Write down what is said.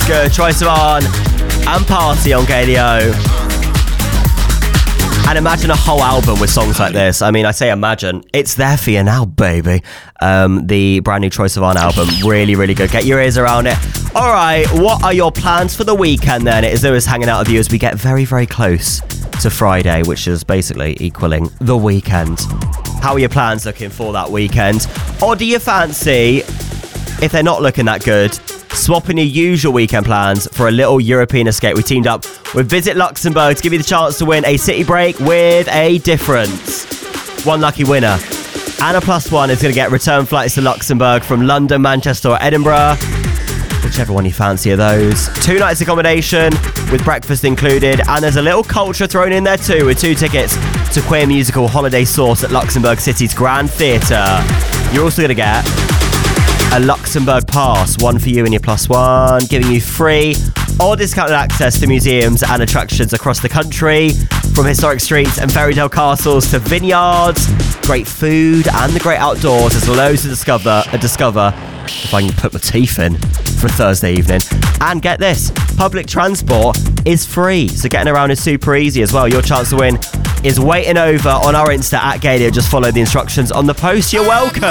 good. Troye Sivan and Party on Gaylio. And imagine a whole album with songs like this. I mean, I say imagine. It's there for you now, baby. The brand new Troye Sivan album. Really, really good. Get your ears around it. All right, what are your plans for the weekend then? It is Lewis hanging out with you as we get very, very close to Friday, which is basically equaling the weekend. How are your plans looking for that weekend? Or do you fancy, if they're not looking that good, swapping your usual weekend plans for a little European escape? We teamed up with Visit Luxembourg to give you the chance to win a city break with a difference. One lucky winner. And a +1 is going to get return flights to Luxembourg from London, Manchester or Edinburgh. Whichever one you fancy of those. 2 nights accommodation with breakfast included. And there's a little culture thrown in there too with 2 tickets to queer musical Holiday Source at Luxembourg City's Grand Theatre. You're also going to get a Luxembourg pass, one for you and your +1, giving you free or discounted access to museums and attractions across the country, from historic streets and fairy tale castles to vineyards. Great food and the great outdoors. There's loads to discover, if I can put my teeth in, for a Thursday evening. And get this, public transport is free, so getting around is super easy as well. Your chance to win is waiting over on our Insta at Gaylio. Just follow the instructions on the post. You're welcome.